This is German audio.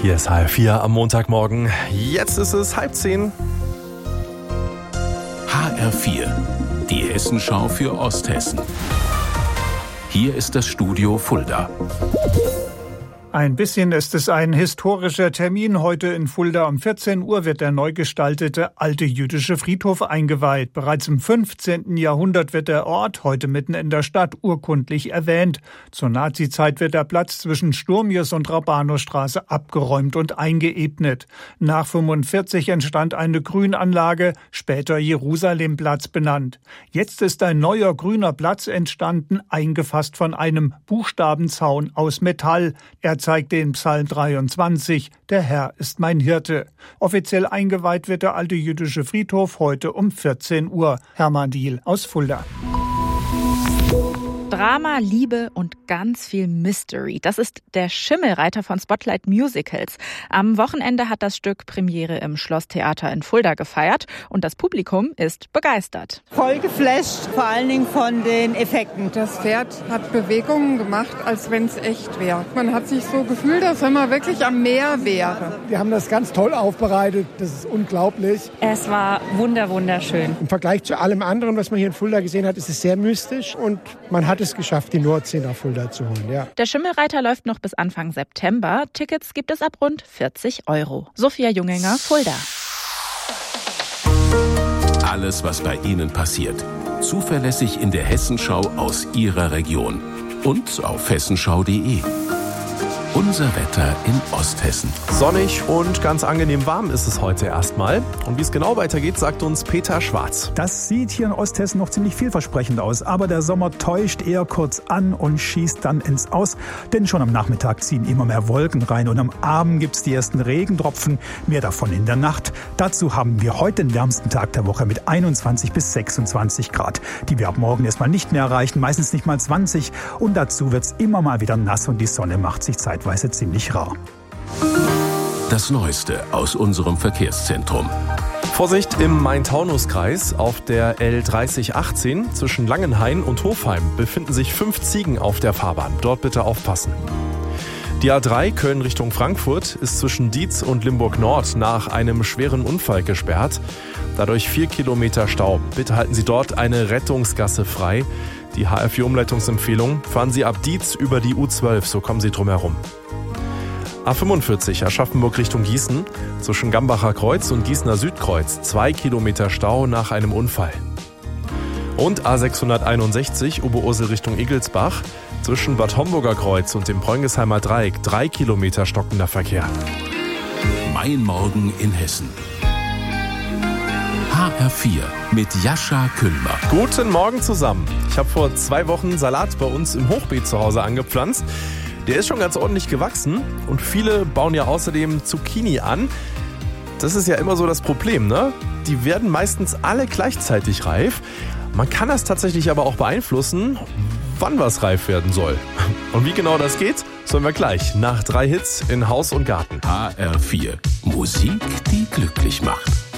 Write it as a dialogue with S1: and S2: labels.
S1: Hier ist HR4 am Montagmorgen. Jetzt ist es 9:30.
S2: HR4, die Hessenschau für Osthessen. Hier ist das Studio Fulda.
S3: Ein bisschen ist es ein historischer Termin. Heute in Fulda um 14 Uhr wird der neu gestaltete alte jüdische Friedhof eingeweiht. Bereits im 15. Jahrhundert wird der Ort, heute mitten in der Stadt, urkundlich erwähnt. Zur Nazizeit wird der Platz zwischen Sturmius und Rabanusstraße abgeräumt und eingeebnet. Nach 45 entstand eine Grünanlage, später Jerusalemplatz benannt. Jetzt ist ein neuer grüner Platz entstanden, eingefasst von einem Buchstabenzaun aus Metall. Er zeigt den Psalm 23, der Herr ist mein Hirte. Offiziell eingeweiht wird der alte jüdische Friedhof heute um 14 Uhr. Hermann Diehl aus Fulda.
S4: Drama, Liebe und ganz viel Mystery. Das ist der Schimmelreiter von Spotlight Musicals. Am Wochenende hat das Stück Premiere im Schlosstheater in Fulda gefeiert und das Publikum ist begeistert.
S5: Voll geflasht, vor allen Dingen von den Effekten.
S6: Das Pferd hat Bewegungen gemacht, als wenn es echt wäre. Man hat sich so gefühlt, als wenn man wirklich am Meer wäre.
S7: Wir haben das ganz toll aufbereitet, das ist unglaublich.
S8: Es war wunderschön.
S7: Im Vergleich zu allem anderen, was man hier in Fulda gesehen hat, ist es sehr mystisch und man hat es geschafft, die Nordsee nach Fulda zu holen. Ja.
S4: Der Schimmelreiter läuft noch bis Anfang September. Tickets gibt es ab rund 40 €. Sophia Junginger, Fulda.
S2: Alles, was bei Ihnen passiert. Zuverlässig in der Hessenschau aus Ihrer Region. Und auf hessenschau.de. Unser Wetter in Osthessen.
S1: Sonnig und ganz angenehm warm ist es heute erstmal. Und wie es genau weitergeht, sagt uns Peter Schwarz.
S9: Das sieht hier in Osthessen noch ziemlich vielversprechend aus. Aber der Sommer täuscht eher kurz an und schießt dann ins Aus. Denn schon am Nachmittag ziehen immer mehr Wolken rein. Und am Abend gibt's die ersten Regentropfen. Mehr davon in der Nacht. Dazu haben wir heute den wärmsten Tag der Woche mit 21 bis 26 Grad. Die wir ab morgen erstmal nicht mehr erreichen. Meistens nicht mal 20. Und dazu wird's immer mal wieder nass und die Sonne macht sich zeitweise ziemlich rar.
S2: Das Neueste aus unserem Verkehrszentrum.
S1: Vorsicht im Main-Taunus-Kreis. Auf der L3018 zwischen Langenhain und Hofheim befinden sich 5 Ziegen auf der Fahrbahn. Dort bitte aufpassen. Die A3 Köln Richtung Frankfurt ist zwischen Dietz und Limburg Nord nach einem schweren Unfall gesperrt. Dadurch 4 Kilometer Stau. Bitte halten Sie dort eine Rettungsgasse frei. Die HR4-Umleitungsempfehlung: fahren Sie ab Dietz über die U12, so kommen Sie drum herum. A45 Aschaffenburg Richtung Gießen, zwischen Gambacher Kreuz und Gießener Südkreuz 2 Kilometer Stau nach einem Unfall. Und A661 Oberursel Richtung Igelsbach, zwischen Bad Homburger Kreuz und dem Preungesheimer Dreieck 3 Kilometer stockender Verkehr.
S2: Mein Morgen in Hessen. HR4 mit Jascha Kühlmer.
S1: Guten Morgen zusammen. Ich habe vor 2 Wochen Salat bei uns im Hochbeet zu Hause angepflanzt. Der ist schon ganz ordentlich gewachsen und viele bauen ja außerdem Zucchini an. Das ist ja immer so das Problem, ne? Die werden meistens alle gleichzeitig reif. Man kann das tatsächlich aber auch beeinflussen, wann was reif werden soll. Und wie genau das geht, sollen wir gleich nach 3 Hits in Haus und Garten.
S2: HR4, Musik, die glücklich macht.